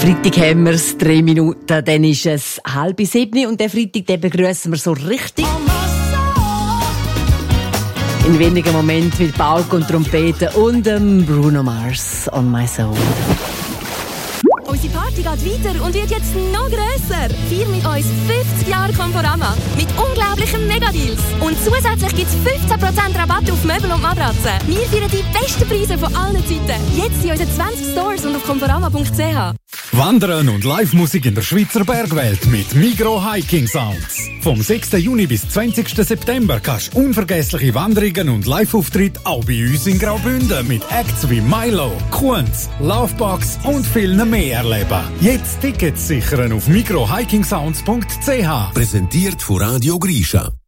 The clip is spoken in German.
Freitag haben wir es, 3 Minuten, dann ist es 6:30 und den Freitag den begrüßen wir so richtig. In wenigen Momenten mit Pauke und Trompete und Bruno Mars on My Soul. Unsere Party geht weiter und wird jetzt noch grösser. Feier mit uns 50 Jahre Conforama mit unglaublichen Megadeals. Und zusätzlich gibt es 15% Rabatt auf Möbel und Matratzen. Wir feiern die besten Preise von allen Zeiten. Jetzt in unseren 20 Stores und auf conforama.ch. Wandern und Live-Musik in der Schweizer Bergwelt mit Migros Hiking Sounds. Vom 6. Juni bis 20. September kannst du unvergessliche Wanderungen und Live-Auftritte auch bei uns in Graubünden mit Acts wie Milo, Kunz, Lovebox und vielen mehr erleben. Jetzt Tickets sichern auf migrohikingsounds.ch. Präsentiert von Radio Grisha.